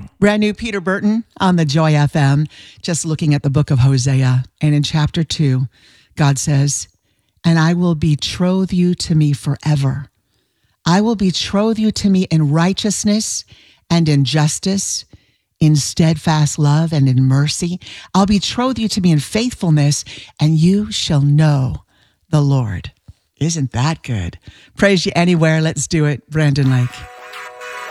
Brand new Peter Burton on the Joy FM, just looking at the book of Hosea. And in chapter 2, God says, "And I will betroth you to me forever. I will betroth you to me in righteousness and in justice, in steadfast love and in mercy. I'll betroth you to me in faithfulness, and you shall know the Lord." Isn't that good? Praise you anywhere. Let's do it. Brandon Lake.